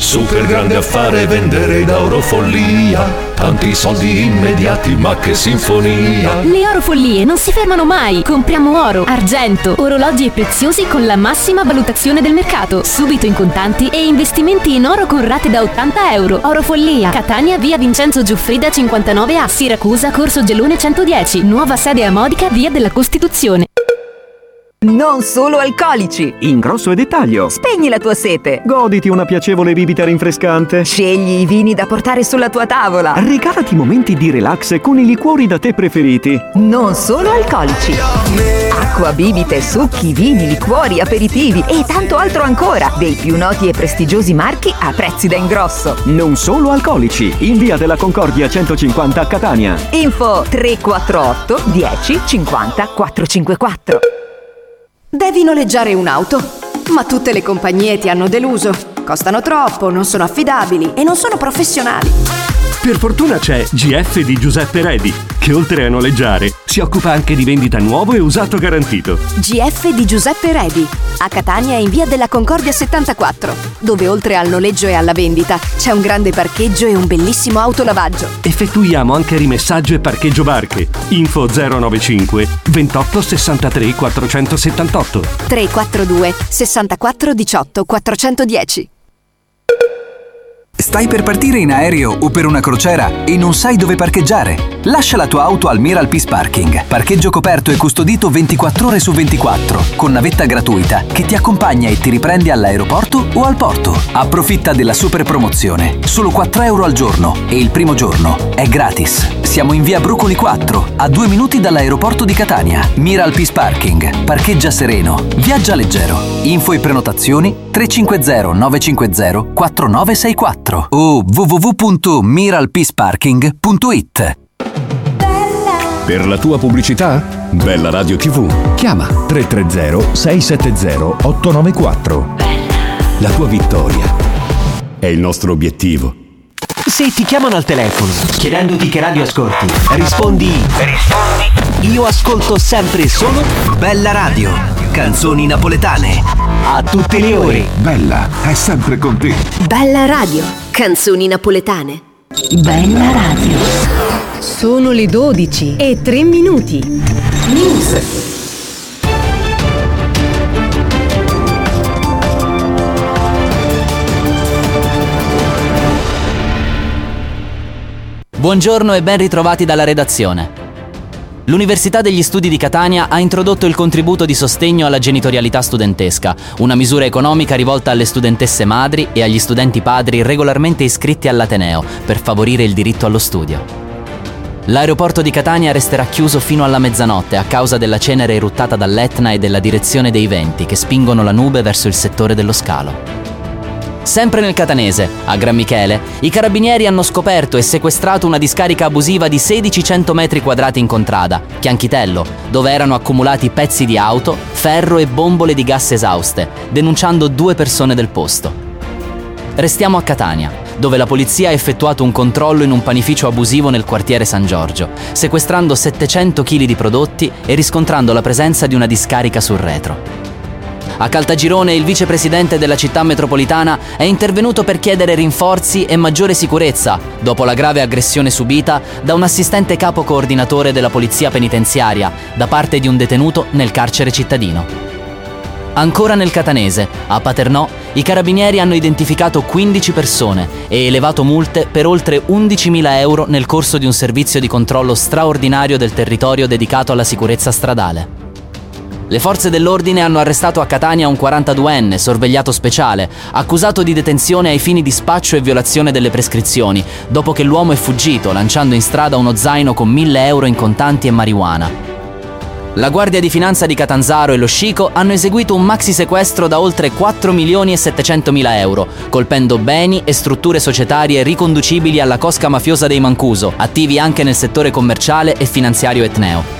Super grande affare vendere da Orofollia. Tanti soldi immediati, ma che sinfonia. Le Orofollie non si fermano mai. Compriamo oro, argento, orologi e preziosi con la massima valutazione del mercato, subito in contanti e investimenti in oro con rate da 80 euro. Orofollia, Catania, via Vincenzo Giuffrida 59A, Siracusa, Corso Gelone 110, nuova sede a Modica, via della Costituzione. Non solo alcolici. Ingrosso e dettaglio. Spegni la tua sete. Goditi una piacevole bibita rinfrescante. Scegli i vini da portare sulla tua tavola. Regalati momenti di relax con i liquori da te preferiti. Non solo alcolici. Acqua, bibite, succhi, vini, liquori, aperitivi e tanto altro ancora. Dei più noti e prestigiosi marchi a prezzi da ingrosso. Non solo alcolici. In via della Concordia 150 a Catania. Info 348 10 50 454. Devi noleggiare un'auto, ma tutte le compagnie ti hanno deluso. Costano troppo, non sono affidabili e non sono professionali. Per fortuna c'è GF di Giuseppe Redi, che oltre a noleggiare si occupa anche di vendita nuovo e usato garantito. GF di Giuseppe Redi, a Catania in via della Concordia 74, dove oltre al noleggio e alla vendita c'è un grande parcheggio e un bellissimo autolavaggio. Effettuiamo anche rimessaggio e parcheggio barche. Info 095 28 63 478 342 64 18 410. Stai per partire in aereo o per una crociera e non sai dove parcheggiare? Lascia la tua auto al Miral Peace Parking. Parcheggio coperto e custodito 24 ore su 24, con navetta gratuita che ti accompagna e ti riprende all'aeroporto o al porto. Approfitta della super promozione. Solo 4 euro al giorno e il primo giorno è gratis. Siamo in via Brucoli 4, a 2 minuti dall'aeroporto di Catania. Miral Peace Parking. Parcheggia sereno. Viaggia leggero. Info e prenotazioni 350 950 4964 o www.miralpeaceparking.it. Per la tua pubblicità? Bella Radio TV. Chiama 330 670 894. La tua vittoria è il nostro obiettivo. Se ti chiamano al telefono chiedendoti che radio ascolti, rispondi io ascolto sempre solo Bella Radio, canzoni napoletane a tutte le ore. Bella è sempre con te. Bella Radio, canzoni napoletane. Bella Radio. Sono le 12:03. News. Buongiorno e ben ritrovati dalla redazione. L'Università degli Studi di Catania ha introdotto il contributo di sostegno alla genitorialità studentesca, una misura economica rivolta alle studentesse madri e agli studenti padri regolarmente iscritti all'Ateneo per favorire il diritto allo studio. L'aeroporto di Catania resterà chiuso fino alla mezzanotte a causa della cenere eruttata dall'Etna e della direzione dei venti che spingono la nube verso il settore dello scalo. Sempre nel catanese, a Gran Michele, i carabinieri hanno scoperto e sequestrato una discarica abusiva di 1600 metri quadrati in contrada, Chianchitello, dove erano accumulati pezzi di auto, ferro e bombole di gas esauste, denunciando 2 persone del posto. Restiamo a Catania, dove la polizia ha effettuato un controllo in un panificio abusivo nel quartiere San Giorgio, sequestrando 700 kg di prodotti e riscontrando la presenza di una discarica sul retro. A Caltagirone il vicepresidente della città metropolitana è intervenuto per chiedere rinforzi e maggiore sicurezza dopo la grave aggressione subita da un assistente capo coordinatore della polizia penitenziaria da parte di un detenuto nel carcere cittadino. Ancora nel catanese, a Paternò, i carabinieri hanno identificato 15 persone e elevato multe per oltre 11.000 euro nel corso di un servizio di controllo straordinario del territorio dedicato alla sicurezza stradale. Le forze dell'ordine hanno arrestato a Catania un 42enne, sorvegliato speciale, accusato di detenzione ai fini di spaccio e violazione delle prescrizioni, dopo che l'uomo è fuggito, lanciando in strada uno zaino con 1.000 euro in contanti e marijuana. La Guardia di Finanza di Catanzaro e lo Scico hanno eseguito un maxi sequestro da oltre 4.700.000 euro, colpendo beni e strutture societarie riconducibili alla cosca mafiosa dei Mancuso, attivi anche nel settore commerciale e finanziario etneo.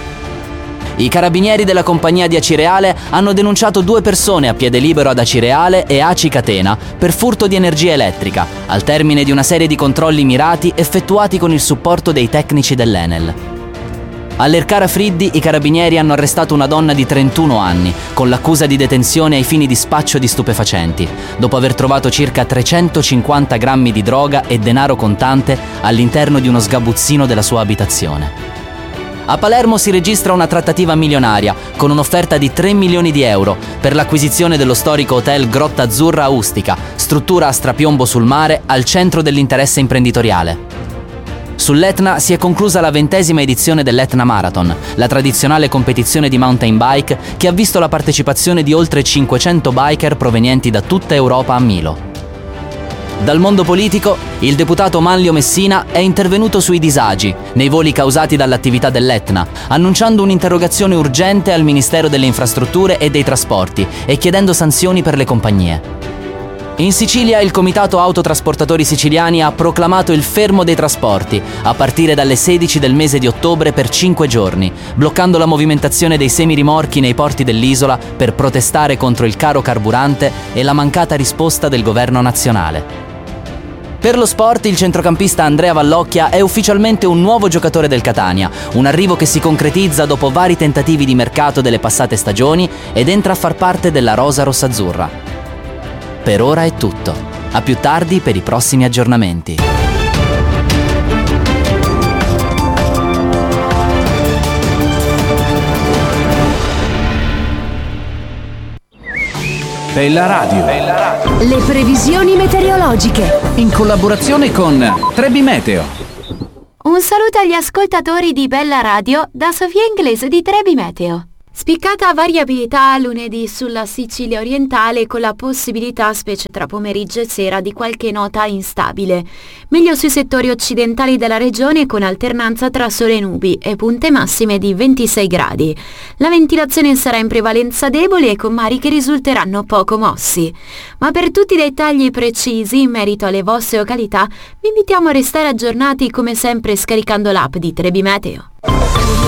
I carabinieri della compagnia di Acireale hanno denunciato 2 persone a piede libero ad Acireale e Aci Catena per furto di energia elettrica, al termine di una serie di controlli mirati effettuati con il supporto dei tecnici dell'Enel. All'Ercara Friddi i carabinieri hanno arrestato una donna di 31 anni con l'accusa di detenzione ai fini di spaccio di stupefacenti, dopo aver trovato circa 350 grammi di droga e denaro contante all'interno di uno sgabuzzino della sua abitazione. A Palermo si registra una trattativa milionaria con un'offerta di 3 milioni di euro per l'acquisizione dello storico hotel Grotta Azzurra a Ustica, struttura a strapiombo sul mare al centro dell'interesse imprenditoriale. Sull'Etna si è conclusa la 20ª edizione dell'Etna Marathon, la tradizionale competizione di mountain bike che ha visto la partecipazione di oltre 500 biker provenienti da tutta Europa a Milo. Dal mondo politico, il deputato Manlio Messina è intervenuto sui disagi nei voli causati dall'attività dell'Etna, annunciando un'interrogazione urgente al Ministero delle Infrastrutture e dei Trasporti e chiedendo sanzioni per le compagnie. In Sicilia il Comitato Autotrasportatori Siciliani ha proclamato il fermo dei trasporti a partire dalle 16 del mese di ottobre per 5 giorni, bloccando la movimentazione dei semirimorchi nei porti dell'isola per protestare contro il caro carburante e la mancata risposta del governo nazionale. Per lo sport, il centrocampista Andrea Vallocchia è ufficialmente un nuovo giocatore del Catania, un arrivo che si concretizza dopo vari tentativi di mercato delle passate stagioni ed entra a far parte della rosa rossazzurra. Per ora è tutto. A più tardi per i prossimi aggiornamenti. Bella Radio. Le previsioni meteorologiche. In collaborazione con Trebi Meteo. Un saluto agli ascoltatori di Bella Radio da Sofia Inglese di Trebi Meteo. Spiccata variabilità lunedì sulla Sicilia orientale con la possibilità, specie tra pomeriggio e sera, di qualche nota instabile. Meglio sui settori occidentali della regione con alternanza tra sole e nubi e punte massime di 26 gradi. La ventilazione sarà in prevalenza debole e con mari che risulteranno poco mossi. Ma per tutti i dettagli precisi in merito alle vostre località vi invitiamo a restare aggiornati come sempre scaricando l'app di Trebi Meteo.